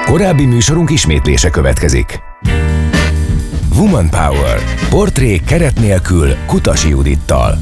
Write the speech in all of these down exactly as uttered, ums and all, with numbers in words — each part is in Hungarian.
Korábbi műsorunk ismétlése következik. Woman Power. Portré keret nélkül Kutasi Judittal.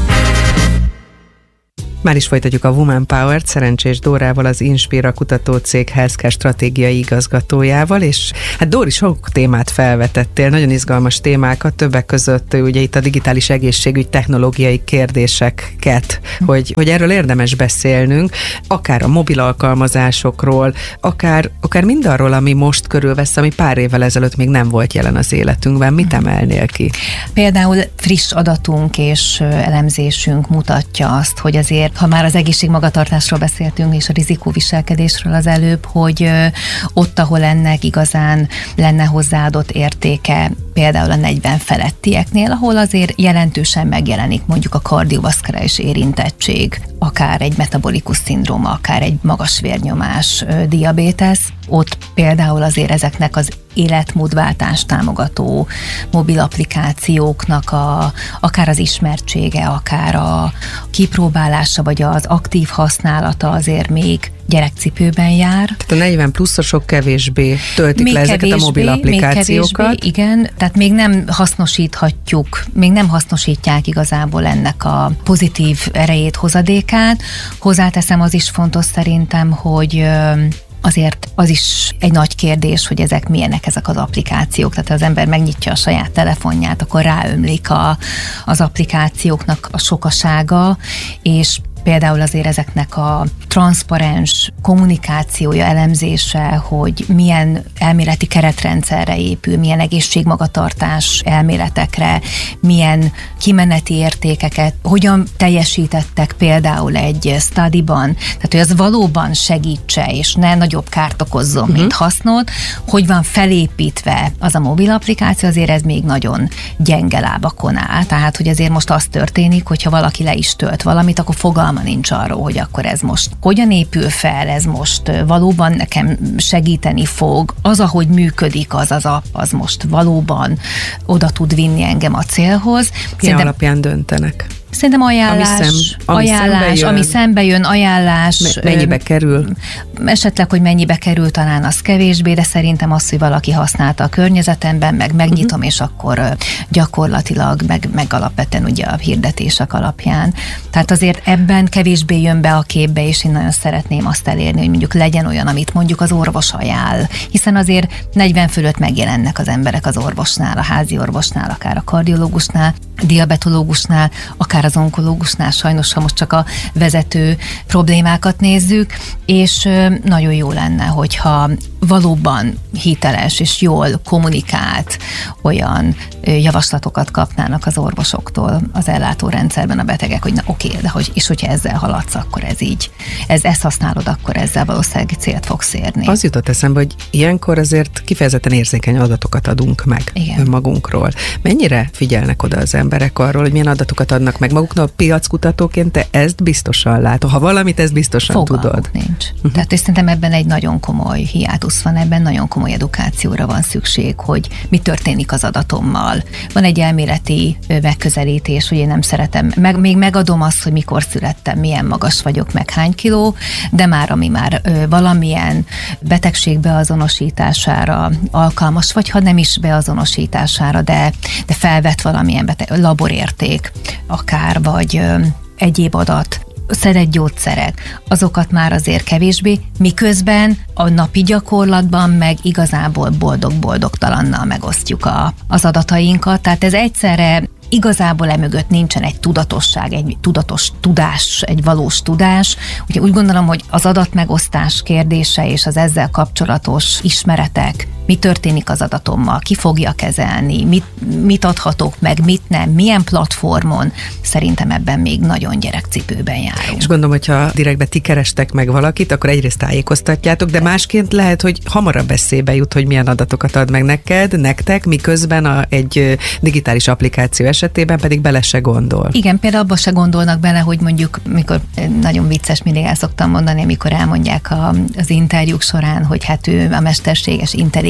Már is folytatjuk a Woman Power-t Szerencsés Dórával, az Inspira kutatócég Healthcare stratégiai igazgatójával, és hát Dóri, sok témát felvetettél, nagyon izgalmas témákat, többek között ugye itt a digitális egészségügy technológiai kérdéseket, hogy, hogy erről érdemes beszélnünk, akár a mobil alkalmazásokról, akár, akár mindarról, ami most körülvesz, ami pár évvel ezelőtt még nem volt jelen az életünkben. Mit emelnél ki? Például friss adatunk és elemzésünk mutatja azt, hogy azért ha már az egészségmagatartásról beszéltünk, és a rizikóviselkedésről az előbb, hogy ott, ahol ennek igazán lenne hozzáadott értéke, például a negyven felettieknél, ahol azért jelentősen megjelenik mondjuk a kardiovaszkuláris érintettség, akár egy metabolikus szindróma, akár egy magas vérnyomás, diabétesz, ott például azért ezeknek az életmódváltást támogató mobil applikációknak a, akár az ismertsége, akár a kipróbálása, vagy az aktív használata azért még gyerekcipőben jár. Tehát a negyven pluszosok kevésbé töltik még le ezeket kevésbé, a mobil applikációkat. Még kevésbé, igen, tehát még nem hasznosíthatjuk, még nem hasznosítják igazából ennek a pozitív erejét, hozadékát. Hozzáteszem, az is fontos szerintem, hogy azért az is egy nagy kérdés, hogy ezek milyenek ezek az applikációk. Tehát ha az ember megnyitja a saját telefonját, akkor ráömlik a, az applikációknak a sokasága, és például azért ezeknek a transzparens kommunikációja, elemzése, hogy milyen elméleti keretrendszerre épül, milyen egészségmagatartás elméletekre, milyen kimeneti értékeket, hogyan teljesítettek például egy studyban, tehát hogy az valóban segítse, és ne nagyobb kárt okozzon, uh-huh. mint hasznot, hogy van felépítve az a mobil applikáció, azért ez még nagyon gyenge lábakon áll. Tehát, hogy azért most az történik, hogyha valaki le is tölt valamit, akkor fogalma nincs arról, hogy akkor ez most hogyan épül fel, ez most valóban nekem segíteni fog, az, ahogy működik az az app, az most valóban oda tud vinni engem a célhoz. Milyen alapján döntenek? Szerintem ajánlás, ami, szem, ami ajánlás, szembe jön, ami szembe jön, ajánlás. Mennyibe kerül? Esetleg, hogy mennyibe kerül, talán az kevésbé, de szerintem az, hogy valaki használta a környezetemben, meg megnyitom, uh-huh. és akkor gyakorlatilag, meg, meg alapvetően ugye a hirdetések alapján. Tehát azért ebben kevésbé jön be a képbe, és én nagyon szeretném azt elérni, hogy mondjuk legyen olyan, amit mondjuk az orvos ajánl. Hiszen azért negyven fölött megjelennek az emberek az orvosnál, a házi orvosnál, akár a kardiológusnál, diabetológusnál, akár az onkológusnál, sajnos, ha most csak a vezető problémákat nézzük, és nagyon jó lenne, hogyha valóban hiteles és jól kommunikált olyan javaslatokat kapnának az orvosoktól az ellátórendszerben a betegek, hogy na oké, de hogy, és hogyha ezzel haladsz, akkor ez így, ez, ezt használod, akkor ezzel valószínűleg célt fogsz érni. Az jutott eszembe, hogy ilyenkor azért kifejezetten érzékeny adatokat adunk meg Igen. önmagunkról. Mennyire figyelnek oda az emberek arról, hogy milyen adatokat adnak meg maguknak? Piackutatóként te ezt biztosan látod. Ha valamit, ezt biztosan Fogalmuk tudod. nincs. Uh-huh. Tehát szerintem ebben egy nagyon komoly hiátusz van, ebben nagyon komoly edukációra van szükség, hogy mi történik az adatommal. Van egy elméleti megközelítés, hogy én nem szeretem, meg, még megadom azt, hogy mikor születtem, milyen magas vagyok, meg hány kiló, de már ami már ö, valamilyen betegség beazonosítására alkalmas, vagy ha nem is beazonosítására, de, de felvet valamilyen beteg, laborérték, akár, vagy ö, egyéb adat, szedett gyógyszerek, azokat már azért kevésbé, miközben a napi gyakorlatban meg igazából boldog-boldogtalannal megosztjuk a, az adatainkat, tehát ez egyszerre igazából emögött nincsen egy tudatosság, egy tudatos tudás, egy valós tudás. Ugye úgy gondolom, hogy az adatmegosztás kérdése és az ezzel kapcsolatos ismeretek, mi történik az adatommal, ki fogja kezelni, mit, mit adhatok meg, mit nem, milyen platformon, szerintem ebben még nagyon gyerekcipőben járunk. És gondolom, hogyha direktbe ti kerestek meg valakit, akkor egyrészt tájékoztatjátok, de másként lehet, hogy hamarabb eszébe jut, hogy milyen adatokat ad meg neked, nektek, miközben a, egy digitális applikáció esetében pedig bele se gondol. Igen, például abba se gondolnak bele, hogy mondjuk, mikor nagyon vicces, mindig el szoktam mondani, amikor elmondják a, az interjúk során, hogy hát ő a mesterséges intelligencia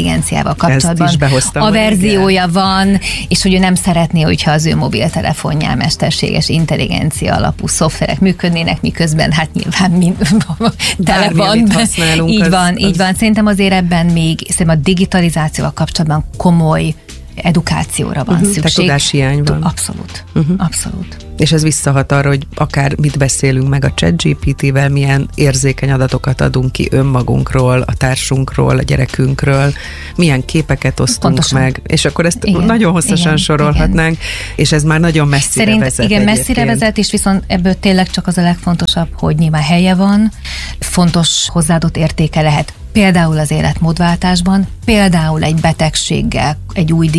intelligenciával kapcsolatban a verziója van, és hogy ő nem szeretné, hogyha az ő mobiltelefonján mesterséges intelligencia alapú szoftverek működnének, miközben hát nyilván mind tele van. Így van, az, így van. Szerintem azért ebben még szerintem a digitalizációval kapcsolatban komoly edukációra van uh-huh, szükség. Tudáshiány van. Abszolút, uh-huh. abszolút. És ez visszahat arra, hogy akár mit beszélünk meg a ChatGPT-vel, milyen érzékeny adatokat adunk ki önmagunkról, a társunkról, a gyerekünkről, milyen képeket osztunk Pontosan. meg, és akkor ezt igen, nagyon hosszasan igen, sorolhatnánk, igen. és ez már nagyon messzire Szerint, vezet. Igen, egyébként. messzire vezet, és viszont ebből tényleg csak az a legfontosabb, hogy nyilván helye van, fontos hozzáadott értéke lehet. Például az életmódváltásban, például egy betegséggel, egy új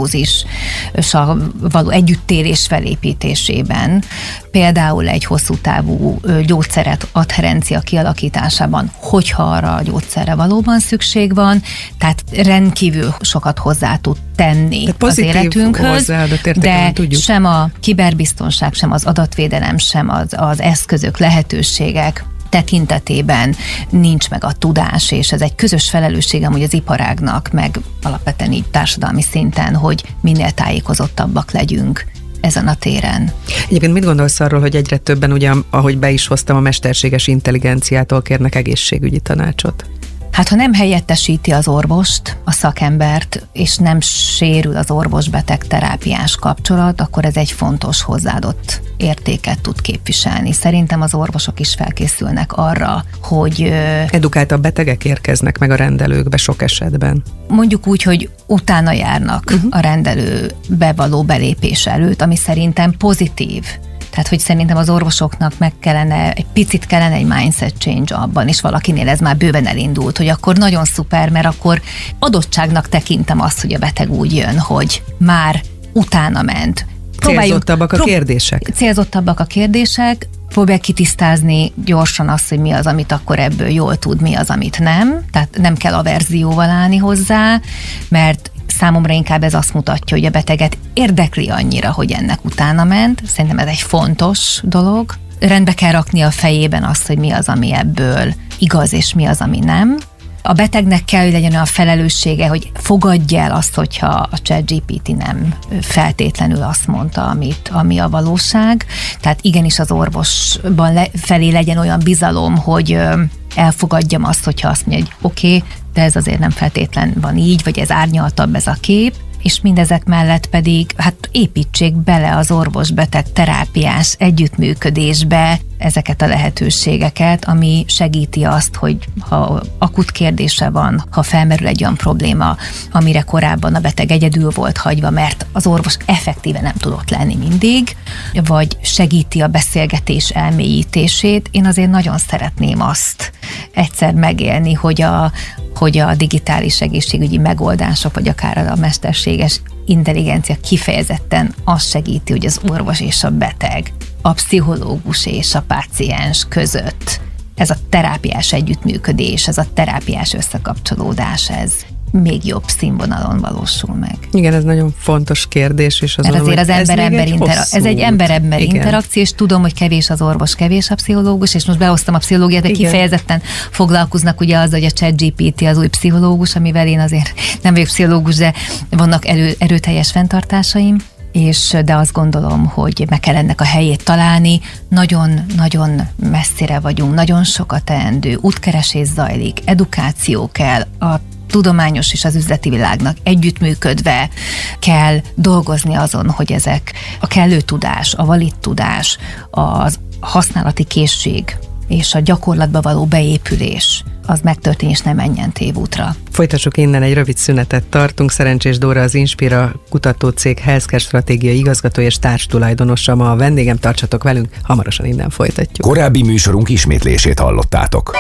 diagnózissal való együttélés felépítésében, például egy hosszú távú gyógyszeret adherencia kialakításában, hogyha arra a gyógyszerre valóban szükség van, tehát rendkívül sokat hozzá tud tenni az életünkhöz, de tudjuk. Sem a kiberbiztonság, sem az adatvédelem, sem az, az eszközök, lehetőségek tekintetében nincs meg a tudás, és ez egy közös felelősségem, hogy az iparágnak, meg alapvetően így társadalmi szinten, hogy minél tájékozottabbak legyünk ezen a téren. Egyébként mit gondolsz arról, hogy egyre többen, ugye, ahogy be is hoztam, a mesterséges intelligenciától kérnek egészségügyi tanácsot? Hát, ha nem helyettesíti az orvost, a szakembert, és nem sérül az orvos-beteg terápiás kapcsolat, akkor ez egy fontos hozzáadott értéket tud képviselni. Szerintem az orvosok is felkészülnek arra, hogy... Edukáltabb betegek érkeznek meg a rendelőkbe sok esetben. Mondjuk úgy, hogy utána járnak uh-huh. a rendelőbe való belépés előtt, ami szerintem pozitív. Tehát, hogy szerintem az orvosoknak meg kellene, egy picit kellene egy mindset change abban, és valakinél ez már bőven elindult, hogy akkor nagyon szuper, mert akkor adottságnak tekintem azt, hogy a beteg úgy jön, hogy már utána ment. Célzottabbak a kérdések. Célzottabbak a kérdések, próbálj kitisztázni gyorsan azt, hogy mi az, amit akkor ebből jól tud, mi az, amit nem. Tehát nem kell averzióval állni hozzá, mert számomra inkább ez azt mutatja, hogy a beteget érdekli annyira, hogy ennek utána ment. Szerintem ez egy fontos dolog. Rendbe kell rakni a fejében azt, hogy mi az, ami ebből igaz, és mi az, ami nem. A betegnek kell, hogy legyen a felelőssége, hogy fogadja el azt, hogyha a ChatGPT nem feltétlenül azt mondta, amit, ami a valóság. Tehát igenis az orvosban le, felé legyen olyan bizalom, hogy elfogadjam azt, hogyha azt mondja, hogy oké, okay, de ez azért nem feltétlen van így, vagy ez árnyaltabb ez a kép, és mindezek mellett pedig hát építsék bele az orvos-beteg terápiás együttműködésbe ezeket a lehetőségeket, ami segíti azt, hogy ha akut kérdése van, ha felmerül egy olyan probléma, amire korábban a beteg egyedül volt hagyva, mert az orvos effektíve nem tudott lenni mindig, vagy segíti a beszélgetés elmélyítését. Én azért nagyon szeretném azt egyszer megélni, hogy a hogy a digitális egészségügyi megoldások, vagy akár a mesterséges intelligencia kifejezetten azt segíti, hogy az orvos és a beteg, a pszichológus és a páciens között ez a terápiás együttműködés, ez a terápiás összekapcsolódás, ez még jobb színvonalon valósul meg. Igen, ez nagyon fontos kérdés. És azon, Mert azért az ember-ember ez, intera- ez egy ember-ember interakció, és tudom, hogy kevés az orvos, kevés a pszichológus, és most behoztam a pszichológiát, de kifejezetten foglalkoznak ugye az, hogy a ChatGPT az új pszichológus, amivel én azért nem vagyok pszichológus, de vannak erő, erőteljes fenntartásaim, és de azt gondolom, hogy meg kell ennek a helyét találni. Nagyon-nagyon messzire vagyunk, nagyon sokat teendő, útkeresés zajlik, edukáció kell, a tudományos és az üzleti világnak együttműködve kell dolgozni azon, hogy ezek a kellő tudás, a valid tudás, az használati készség és a gyakorlatba való beépülés az megtörténjen, és ne menjen tévútra. Folytassuk innen, egy rövid szünetet tartunk. Szerencsés Dóra, az Inspira kutatócég Healthcare stratégiai igazgató és társtulajdonosa ma a vendégem, tartsatok velünk, hamarosan innen folytatjuk. Korábbi műsorunk ismétlését hallottátok.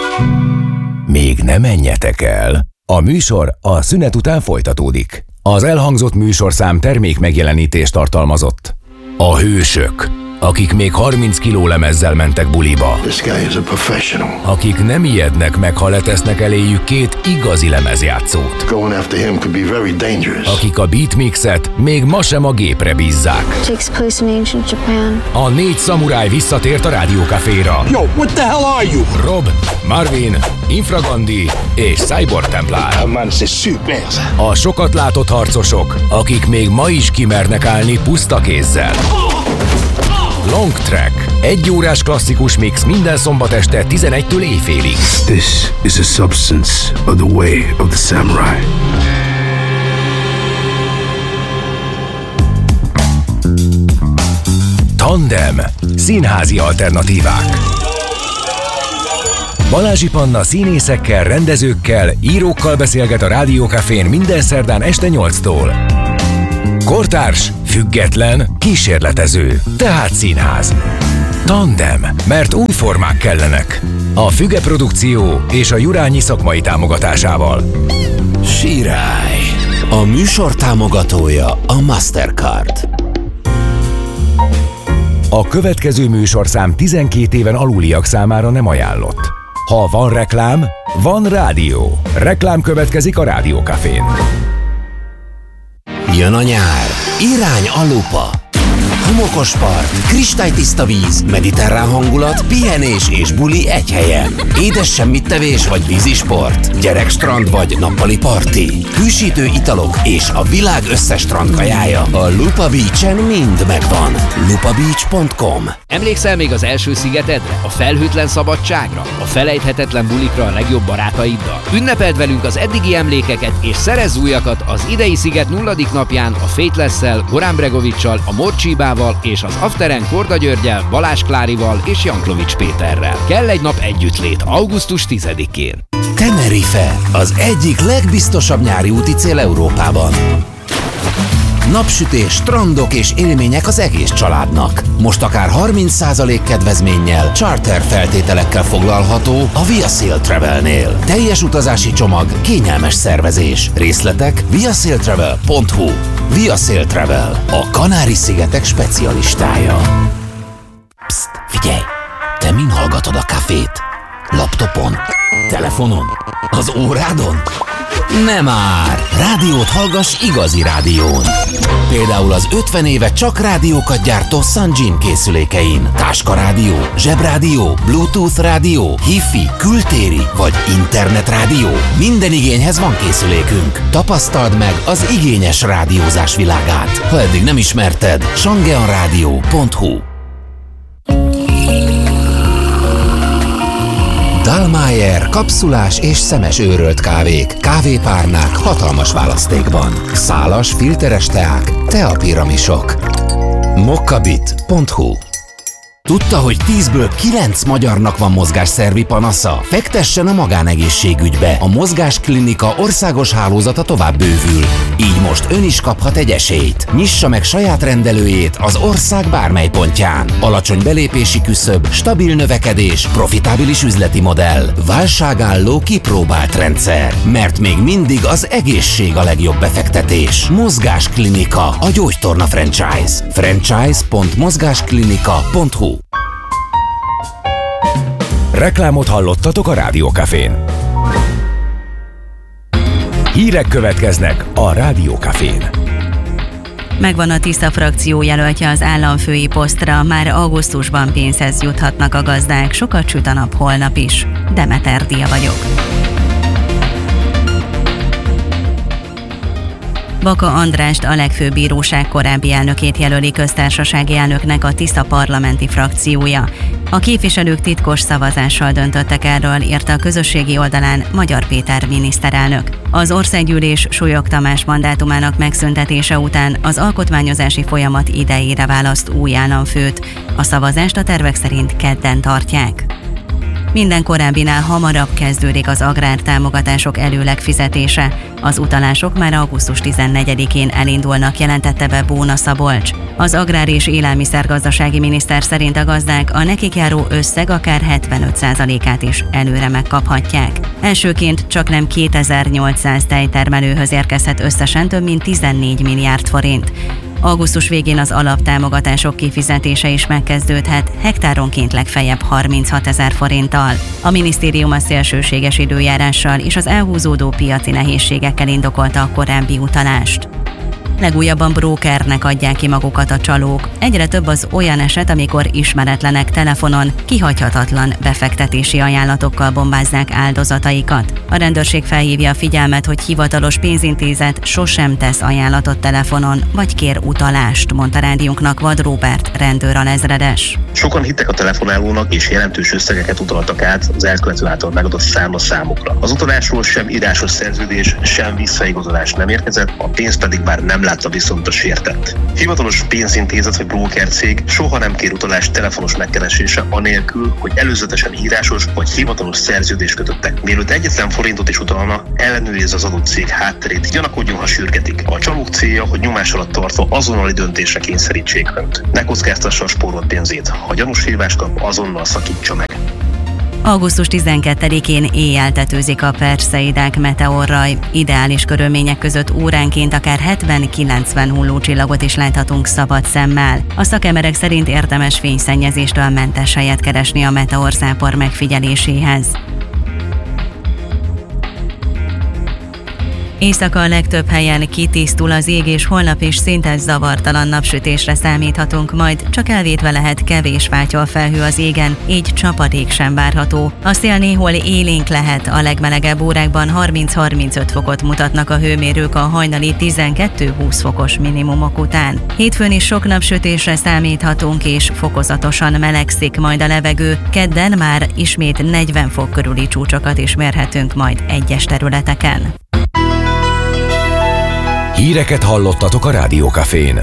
Még ne menjetek el! A műsor a szünet után folytatódik. Az elhangzott műsorszám termék megjelenítést tartalmazott. A Hősök, akik még harminc kiló lemezzel mentek buliba. This guy is a professional. Akik nem ijednek meg, ha letesznek eléjük két igazi lemezjátszót. Going after him could be very dangerous. Akik a beatmixet még ma sem a gépre bízzák. Takes place in ancient Japan. A négy szamuráj visszatért a Rádiókaféra. Yo, what the hell are you? Rob, Marvin, Infragandi és Cyborg Templár. A sokat látott harcosok, akik még ma is kimernek állni puszta kézzel. Long Track. Egy órás klasszikus mix minden szombat este tizenegytől éjfélig. This is a substance of the way of the samurai. Tandem. Színházi alternatívák. Balázsi Panna színészekkel, rendezőkkel, írókkal beszélget a Rádiókafén minden szerdán este nyolctól. Kortárs, független, kísérletező, tehát színház. Tandem, mert új formák kellenek. A Füge Produkció és a Jurányi szakmai támogatásával. Sirály. A műsor támogatója a Mastercard. A következő műsorszám tizenkét éven aluliak számára nem ajánlott. Ha van reklám, van rádió. Reklám következik a Rádiókafén. Jön a nyár. Irány a Lupa. Homokos part, kristálytiszta víz, mediterrán hangulat, pihenés és buli egy helyen. Édes semmittevés vagy vízisport, gyerekstrand vagy nappali parti, hűsítő italok és a világ összes strandkajája. A Lupa Beach-en mind megvan. lupa beach pont com. Emlékszel még az első szigetedre, a felhőtlen szabadságra, a felejthetetlen bulikra a legjobb barátaiddal? Ünnepeld velünk az eddigi emlékeket és szerezz újakat az idei sziget nulladik napján a Faithless-szel, Goran Bregovic-sal, a Morcsibával és az Afteren Korda Györgyel, Balázs Klárival és Janklovics Péterrel. Kell egy nap együttlét augusztus tizedikén. Tenerife, az egyik legbiztosabb nyári úti cél Európában. Napsütés, strandok és élmények az egész családnak. Most akár harminc százalék kedvezménnyel, charter feltételekkel foglalható a Via Sail Travelnél. Teljes utazási csomag, kényelmes szervezés. Részletek via sail travel pont hu. Via Sail Travel, a Kanári-szigetek specialistája. Psst, figyelj! Te min hallgatod a kafét? Laptopon? Telefonon? Az órádon? Nem már! Rádiót hallgass igazi rádión. Például az ötven éve csak rádiókat gyártó Sunjin készülékein. Táskarádió, zsebrádió, Bluetooth rádió, Hi-Fi, kültéri vagy internetrádió. Minden igényhez van készülékünk. Tapasztald meg az igényes rádiózás világát. Ha eddig nem ismerted, sangeanradio pont hu. Dallmayr kapszulás és szemes őrölt kávék, kávépárnák hatalmas választékban. Szálas, filteres teák, teapiramisok. mokkabit pont hu. Tudta, hogy tízből kilenc magyarnak van mozgásszervi panasza? Fektessen a magánegészségügybe. A Mozgásklinika országos hálózata tovább bővül. Így most ön is kaphat egy esélyt. Nyissa meg saját rendelőjét az ország bármely pontján. Alacsony belépési küszöb, stabil növekedés, profitábilis üzleti modell, válságálló kipróbált rendszer. Mert még mindig az egészség a legjobb befektetés. Mozgásklinika, a gyógytorna franchise. franchise pont mozgásklinika pont hu. Reklámot hallottatok a Rádiókafén. Hírek következnek a Rádiókafén. Megvan a Tisza frakció jelöltje az államfői posztra, már augusztusban pénzhez juthatnak a gazdák, sokat süt a nap holnap is. Demeter Dia vagyok. Baka Andrást, a legfőbb bíróság korábbi elnökét jelöli köztársasági elnöknek a Tisza parlamenti frakciója. A képviselők titkos szavazással döntöttek erről, írta a közösségi oldalán Magyar Péter miniszterelnök. Az országgyűlés Súlyog Tamás mandátumának megszüntetése után az alkotmányozási folyamat idejére választ új államfőt. A szavazást a tervek szerint kedden tartják. Minden korábbinál hamarabb kezdődik az agrártámogatások előleg fizetése. Az utalások már augusztus tizennegyedikén elindulnak, jelentette be Bóna Szabolcs. Az Agrár- és Élelmiszergazdasági miniszter szerint a gazdák a nekik járó összeg akár hetvenöt százalékát is előre megkaphatják. Elsőként csaknem kétezer-nyolcszáz tejtermelőhöz érkezhet összesen több mint tizennégy milliárd forint. Augusztus végén az alaptámogatások kifizetése is megkezdődhet, hektáronként legfeljebb harminchat ezer forinttal. A minisztérium a szélsőséges időjárással és az elhúzódó piaci nehézségekkel indokolta a korábbi utalást. Legújabban brókernek adják ki magukat a csalók. Egyre több az olyan eset, amikor ismeretlenek telefonon kihagyhatatlan befektetési ajánlatokkal bombázzák áldozataikat. A rendőrség felhívja a figyelmet, hogy hivatalos pénzintézet sosem tesz ajánlatot telefonon, vagy kér utalást, mondta rádiónknak Vad Róbert rendőralezredes. Sokan hittek a telefonálónak és jelentős összegeket utaltak át az elkövető által megadott számla számukra. Az utalásról sem írásos szerződés, sem visszaigazolás nem érkezett, a pénzt pedig bár nem látta viszont a sértett. Hivatalos pénzintézet vagy brókercég soha nem kér utalást telefonos megkeresése anélkül, hogy előzetesen írásos vagy hivatalos szerződést kötöttek. Mielőtt egyetlen forintot is utalna, ellenőrizze az adott cég hátterét, gyanakodjon, ha sürgetik. A csalók célja, hogy nyomás alatt tartva azonnali döntésre kényszerítsék önt. Ne kockáztassa a spórolt pénzét. Ha gyanús hívást kap, azonnal szakítsa meg. augusztus tizenkettedikén éjjel tetőzik a Perseidák meteorraj. Ideális körülmények között óránként akár hetven-kilencven hullócsillagot is láthatunk szabad szemmel. A szakemberek szerint érdemes fényszennyezéstől mentes helyet keresni a meteorzápor megfigyeléséhez. Éjszaka a legtöbb helyen kitisztul az ég, és holnap is szinte zavartalan napsütésre számíthatunk, majd csak elvétve lehet kevés fátyolfelhő az égen, így csapadék sem várható. A szél néhol élénk lehet, a legmelegebb órákban harminc-harmincöt fokot mutatnak a hőmérők a hajnali tizenkettő-húsz fokos minimumok után. Hétfőn is sok napsütésre számíthatunk, és fokozatosan melegszik majd a levegő. Kedden már ismét negyven fok körüli csúcsokat is mérhetünk majd egyes területeken. Híreket hallottatok a Rádió Cafén.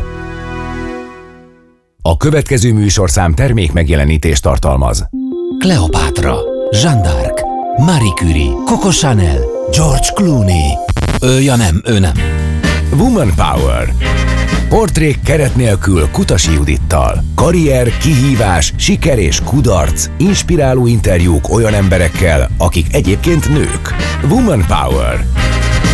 A következő műsorszám termék megjelenítést tartalmaz. Kleopátra, Jeanne d'Arc, Marie Curie, Coco Chanel, George Clooney. Ő, ja nem, ő nem. Woman Power. Portrék keret nélkül Kutasi Judittal. Karrier, kihívás, siker és kudarc. Inspiráló interjúk olyan emberekkel, akik egyébként nők. Woman Power.